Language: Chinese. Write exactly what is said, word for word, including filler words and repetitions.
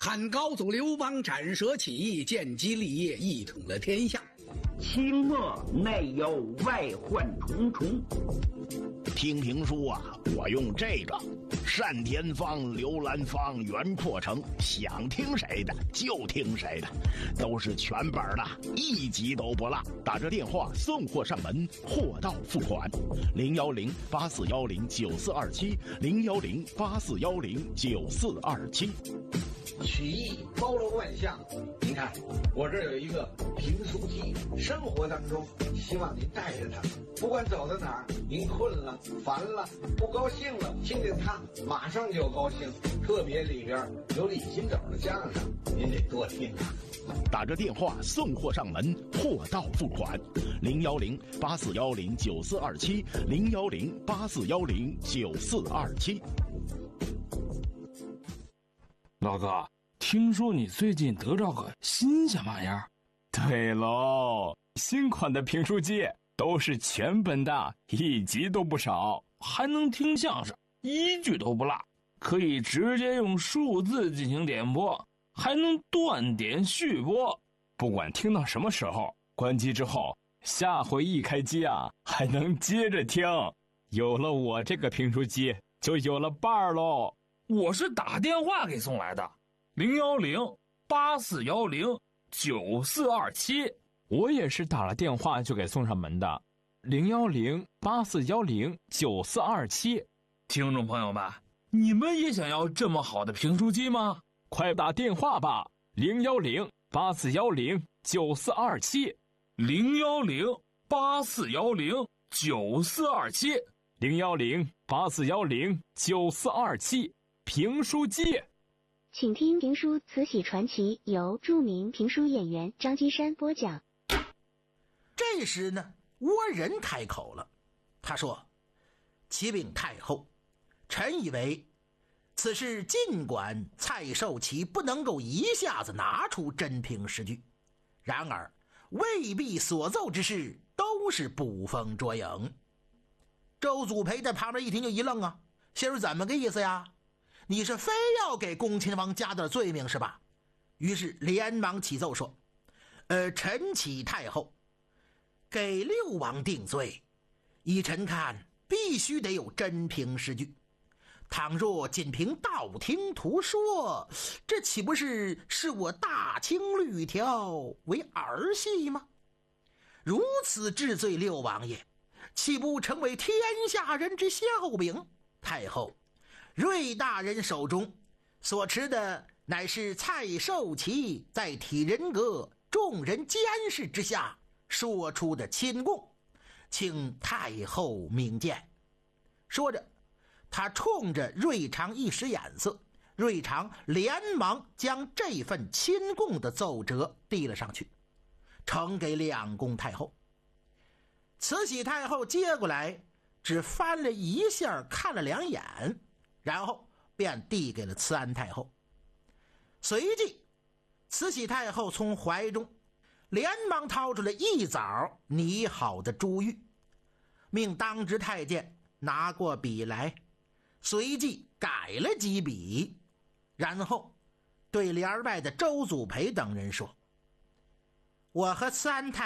汉高祖刘邦斩蛇起义，建基立业，一统了天下。 清末内忧外患重重。 听评书啊，我用这个单田芳、刘兰芳、袁阔成，想听谁的就听谁的，都是全本的，一集都不落。打着电话送货上门，货到付款。零幺零八四幺零九四二七，零幺零八四幺零九四二七。 曲艺包罗万象，您看我这儿有一个评书机，生活当中希望您带着它，不管走到哪儿，您困了、烦了、不高兴了，听见它马上就高兴。特别里边有李金斗的相声，您得多听啊。 打着电话送货上门，货到付款。零幺零八四幺零九四二七，零幺零八四幺零九四二七。 老哥，听说你最近得着个新鲜玩意儿？ 对喽，新款的评书机都是全本的，一集都不少， 还能听相声，一句都不落，可以直接用数字进行点播，还能断点续播。 不管听到什么时候，关机之后，下回一开机啊，还能接着听。有了我这个评书机，就有了伴儿喽。 我是打电话给送来的，零幺零八四幺零九四二七。 我也是打了电话就给送上门的，零幺零八四幺零九四二七。 听众朋友们，你们也想要这么好的评书机吗？ 快打电话吧，零幺零八四幺零九四二七， 零幺零八四幺零九四二七， 零幺零八四幺零九四二七。评书机， 请听评书《慈禧传奇》，由著名评书演员张金山播讲。 这时呢，倭人开口了，他说：“启禀太后，臣以为此事尽管蔡寿祺不能够一下子拿出真凭实据，然而未必所奏之事都是捕风捉影。”周祖培在旁边一听就一愣啊，先生怎么个意思呀？你是非要给恭亲王加点罪名是吧？于是连忙起奏说：“呃，臣启太后，给六王定罪，依臣看必须得有真凭实据。倘若仅凭道听途说，这岂不是视我大清律条为儿戏吗？如此治罪六王爷，岂不成为天下人之笑柄？太后，瑞大人手中所持的乃是蔡寿祺在体人阁众人监视之下说出的亲供，请太后明鉴。”说着，他冲着瑞常一使眼色，瑞常连忙将这份亲供的奏折递了上去，呈给两宫太后。慈禧太后接过来，只翻了一下，看了两眼，然后便递给了慈安太后。随即慈禧太后从怀中连忙掏出了一枣拟好的珠玉，命当值太监拿过笔来，随即改了几笔，然后对帘外的周祖培等人说：“我和慈安太